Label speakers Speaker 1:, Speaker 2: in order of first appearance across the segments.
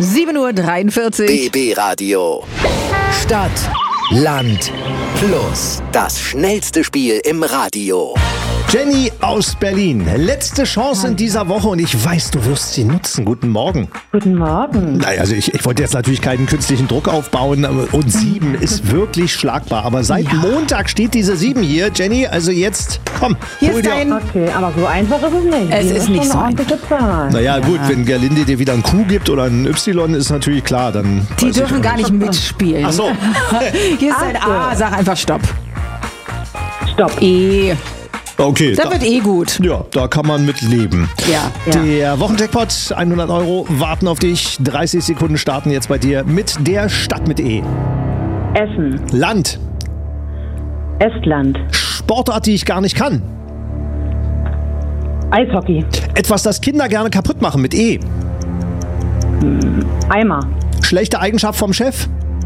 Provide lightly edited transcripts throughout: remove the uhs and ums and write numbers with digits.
Speaker 1: 7:43 Uhr.
Speaker 2: BB Radio. Stadt, Land, Plus. Das schnellste Spiel im Radio.
Speaker 3: Jenny aus Berlin. Letzte Chance in dieser Woche und ich weiß, du wirst sie nutzen. Guten Morgen.
Speaker 4: Guten Morgen.
Speaker 3: Naja, also ich wollte jetzt natürlich keinen künstlichen Druck aufbauen und 7 ist wirklich schlagbar. Aber seit Montag steht diese 7 hier. Jenny, also jetzt, komm,
Speaker 1: Hier
Speaker 3: hol
Speaker 1: ist
Speaker 3: dir...
Speaker 1: dein...
Speaker 4: Okay, aber so einfach ist es nicht.
Speaker 1: Es ist nicht so
Speaker 4: einfach.
Speaker 3: Naja, gut, wenn Gerlinde dir wieder ein Q gibt oder ein Y, ist natürlich klar, dann...
Speaker 1: Die
Speaker 3: weiß ich
Speaker 1: dürfen
Speaker 3: auch
Speaker 1: gar nicht mitspielen.
Speaker 3: Ach so.
Speaker 1: Hier ist ein A, sag einfach Stopp.
Speaker 4: Stopp.
Speaker 1: E.
Speaker 3: Okay.
Speaker 1: Da wird gut.
Speaker 3: Ja, da kann man mit leben.
Speaker 1: Ja.
Speaker 3: Der Wochenjackpot, 100 Euro, warten auf dich. 30 Sekunden starten jetzt bei dir mit der Stadt mit E.
Speaker 4: Essen.
Speaker 3: Land.
Speaker 4: Estland.
Speaker 3: Sportart, die ich gar nicht kann.
Speaker 4: Eishockey.
Speaker 3: Etwas, das Kinder gerne kaputt machen mit E.
Speaker 4: Eimer.
Speaker 3: Schlechte Eigenschaft vom Chef.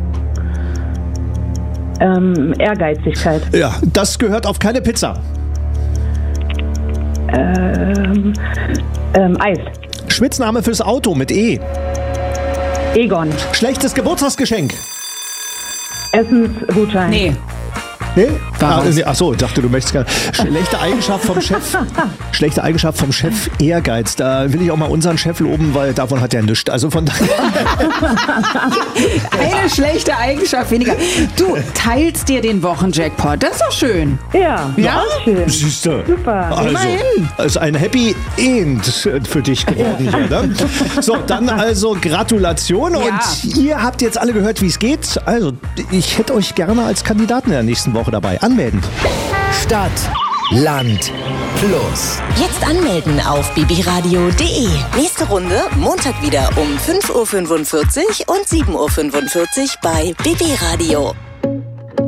Speaker 4: Ehrgeizigkeit.
Speaker 3: Ja, das gehört auf keine Pizza.
Speaker 4: Eis.
Speaker 3: Spitzname fürs Auto mit E.
Speaker 4: Egon.
Speaker 3: Schlechtes Geburtstagsgeschenk.
Speaker 4: Essensgutschein.
Speaker 1: Nee.
Speaker 3: Nee?
Speaker 1: Was?
Speaker 3: Achso, ich dachte, du möchtest gerne. Schlechte Eigenschaft vom Chef. Schlechte Eigenschaft vom Chef, Ehrgeiz. Da will ich auch mal unseren Chef loben, weil davon hat er nichts. Also von daher.
Speaker 1: Eine schlechte Eigenschaft weniger. Du teilst dir den Wochenjackpot. Das ist doch schön.
Speaker 4: Ja.
Speaker 1: Ja?
Speaker 4: Schön.
Speaker 3: Siehst du.
Speaker 4: Super.
Speaker 3: Also,
Speaker 1: Immerhin.
Speaker 3: ist ein Happy End für dich geworden hier, ne? So, dann also Gratulation.
Speaker 1: Ja.
Speaker 3: Und ihr habt jetzt alle gehört, wie es geht. Also, ich hätte euch gerne als Kandidaten in der nächsten Woche dabei. Anmelden.
Speaker 2: Stadt, Land, Plus.
Speaker 5: Jetzt anmelden auf bbradio.de. Nächste Runde Montag wieder um 5:45 Uhr und 7:45 Uhr bei BB Radio.